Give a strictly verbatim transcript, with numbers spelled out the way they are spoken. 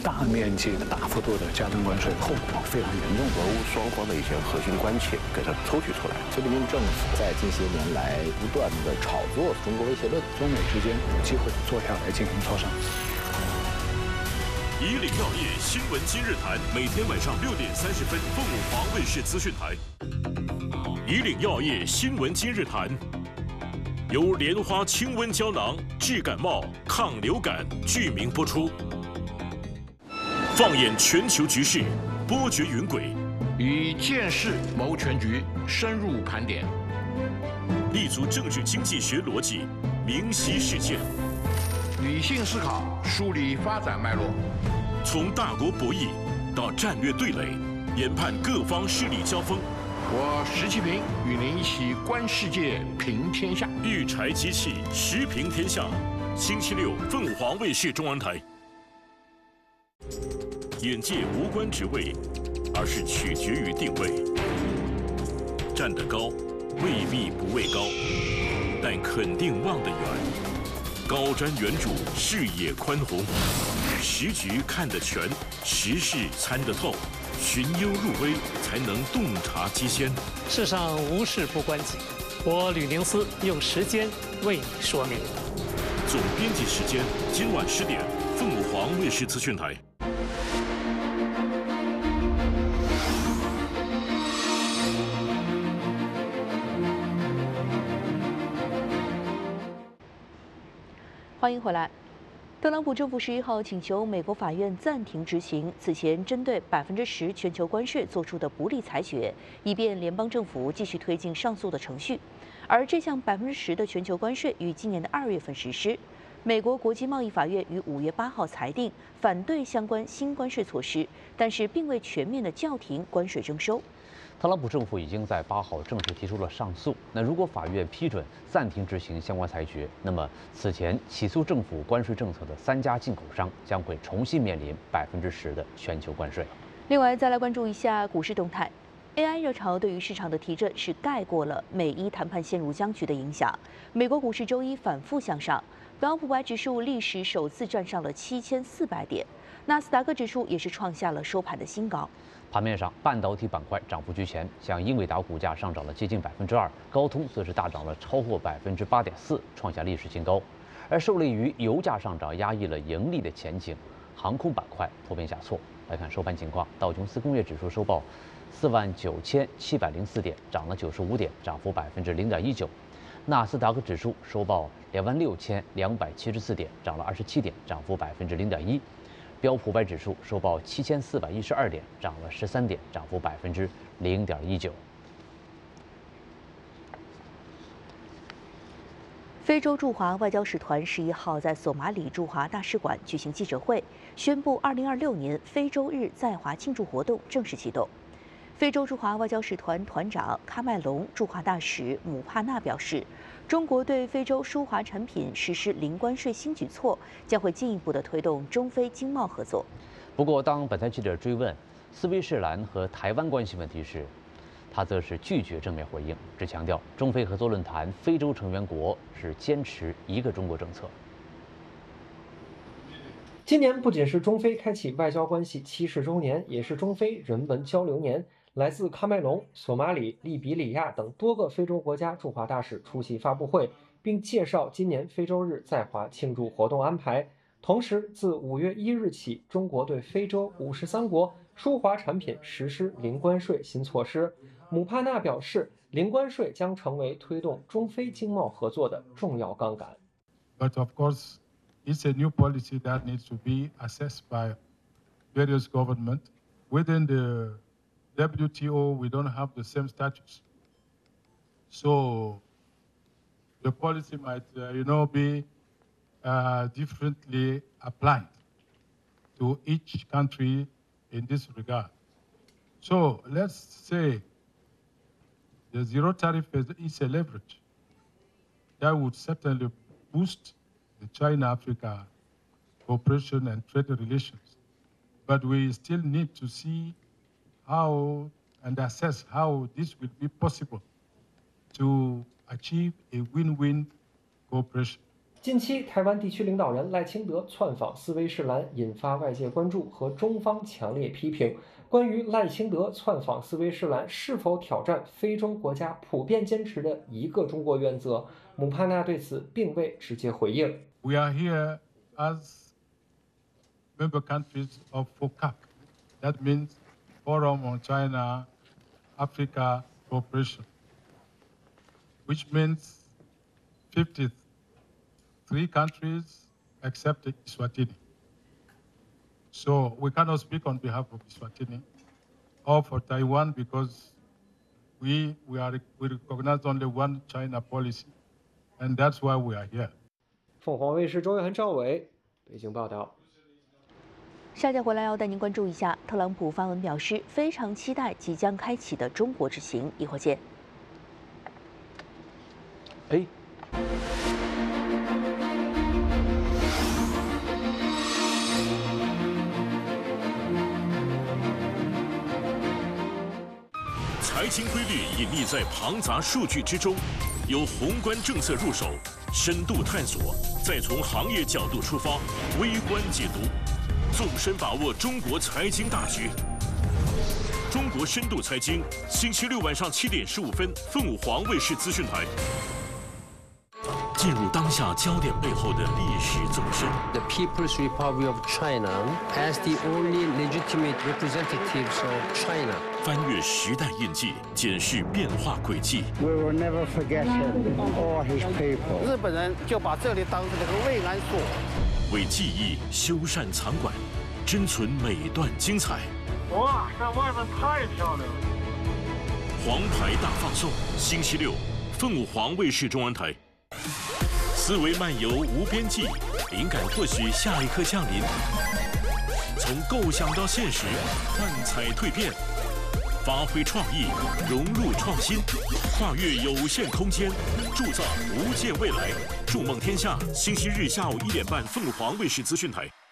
大面积的、大幅度的加征关税，后果非常严重。 俄乌双方的一些核心关切给它抽取出来。 菲律宾政府在近些年来不断的炒作中国威胁论， 中美之间有机会坐下来进行磋商。 以岭药业新闻今日谈，每天晚上六点三十分，凤舞华卫视资讯台。以岭药业新闻今日谈，由莲花清瘟胶囊治感冒、抗流感剧名播出。放眼全球局势，波谲云诡， 以见识谋全局，深入盘点， 立足政治经济学逻辑，明晰事件。 理性思考，梳理发展脉络， 从大国博弈到战略对垒，研判各方势力交锋。 我石其平与您一起观世界，评天下。 育才机器，时评天下。星期六，凤凰卫视中文台。眼界无关职位，而是取决于定位。站得高，未必不畏高，但肯定望得远。高瞻远瞩，视野宽宏，时局看得全，时事参得透，寻幽入微，才能洞察机先。 世上无事不关己，我吕宁思用时间为你说明。 总编辑时间，今晚十点，凤凰卫视资讯台。 欢迎回来。特朗普政府十一号请求美国法院暂停执行此前针对百分之十全球关税作出的不利裁决，以便联邦政府继续推进上诉的程序。而这项百分之十的全球关税于今年的二月份实施。美国国际贸易法院于五月八号裁定反对相关新关税措施，但是并未全面的叫停关税征收。 特朗普政府已经在八号正式提出了上诉。那如果法院批准暂停执行相关裁决，那么此前起诉政府关税政策的三家进口商将会重新面临百分之十的全球关税。 另外，再来关注一下股市动态。A I 热潮对于市场的提振是盖过了美伊谈判陷入僵局的影响。美国股市周一反复向上，标普五百指数历史首次站上了七千四百点，纳斯达克指数也是创下了收盘的新高。 盘面上，半导体板块涨幅居前，像英伟达股价上涨了接近百分之二，高通则是大涨了超过百分之八点四，创下历史新高。而受累于油价上涨压抑了盈利的前景，航空板块普遍下挫。来看收盘情况，道琼斯工业指数收报四万九千七百零四点，涨了九十五点，涨幅百分之零点一九。纳斯达克指数收报两万六千两百七十四点，涨了二十七点，涨幅百分之零点一。标普五百指数收报七千四百一十二点，涨了十三点，涨幅百分之零点一九。 非洲驻华外交使团十一号在索马里驻华大使馆举行记者会，宣布二零二六年非洲日在华庆祝活动正式启动。非洲驻华外交使团团长喀麦隆驻华大使姆帕纳表示，中国对非洲输华产品实施零关税新举措，将会进一步的推动中非经贸合作。 不过，当本台记者追问斯威士兰和台湾关系问题时，他则是拒绝正面回应，只强调中非合作论坛非洲成员国是坚持一个中国政策。 今年不仅是中非开启外交关系七十周年，也是中非人文交流年。来自喀麦隆、索马里、利比里亚等多个非洲国家驻华大使出席发布会，并介绍今年非洲日在华庆祝活动安排。同时，自五月一日起，中国对非洲五十三国输华产品实施零关税新措施。姆帕纳表示，零关税将成为推动中非经贸合作的重要杠杆。 But of course, it's a new policy that needs to be assessed by various governments within the W T O. We don't have the same status, so the policy might, uh, you know, be uh, differently applied to each country in this regard. So let's say the zero tariff is, is a leverage that would certainly boost the China-Africa cooperation and trade relations. But we still need to see how and assess how this will be possible to achieve a win-win cooperation. 近期，台湾地区领导人赖清德窜访斯威士兰，引发外界关注和中方强烈批评。关于赖清德窜访斯威士兰是否挑战非洲国家普遍坚持的一个中国原则，姆帕纳对此并未直接回应。 We are here as member countries of FOCAC. That means Forum on China, Africa Cooperation, which means fifty-three countries except Eswatini. So we cannot speak on behalf of Eswatini or for Taiwan because we, we, are, we recognize only one China policy, and that's why we are here. 凤凰卫视周约翰、赵伟北京报道。 下节回来要带您关注一下，特朗普发文表示非常期待即将开启的中国之行，一会儿见。 哎。 财经规律隐匿在庞杂数据之中，由宏观政策入手，深度探索，再从行业角度出发，微观解读，纵深把握中国财经大局。中国深度财经，星期六晚上七点十五分，凤舞凰卫视资讯台。进入当下焦点背后的历史纵深。 The People's Republic of China as the only legitimate representatives of China. 翻越时代印记，检视变化轨迹。 We will never forget him or his people. 日本人就把这里当成了个慰安所。 为记忆修缮藏馆，珍存每段精彩。 哇，这外面太漂亮了！ 黄牌大放送，星期六，凤舞凰卫视中文台。思维漫游无边际，灵感或许下一刻降临。从构想到现实，幻彩蜕变，发挥创意，融入创新，跨越有限空间，铸造无界未来。筑梦天下，星期日下午一点半，凤凰卫视资讯台。